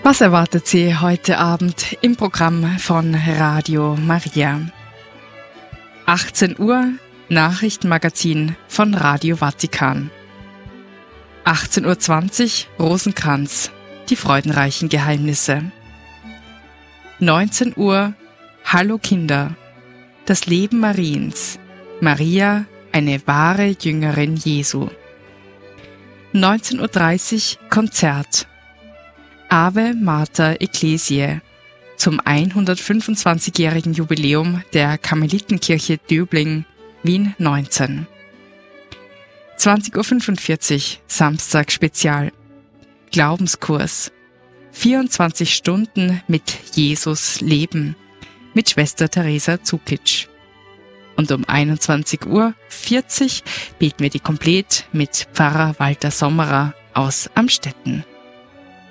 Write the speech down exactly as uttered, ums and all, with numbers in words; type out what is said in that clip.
Was erwartet Sie heute Abend im Programm von Radio Maria? achtzehn Uhr Nachrichtenmagazin von Radio Vatikan. achtzehn Uhr zwanzig Rosenkranz, die freudenreichen Geheimnisse. neunzehn Uhr Hallo Kinder, das Leben Mariens. Maria, eine wahre Jüngerin Jesu. neunzehn Uhr dreißig Konzert. Ave Mater Ecclesiae zum hundertfünfundzwanzigjährigen Jubiläum der Karmelitenkirche Döbling, Wien neunzehn. zwanzig Uhr fünfundvierzig Samstag Spezial. Glaubenskurs. vierundzwanzig Stunden mit Jesus leben mit Schwester Teresa Zukic. Und um einundzwanzig Uhr vierzig beten wir die Komplett mit Pfarrer Walter Sommerer aus Amstetten.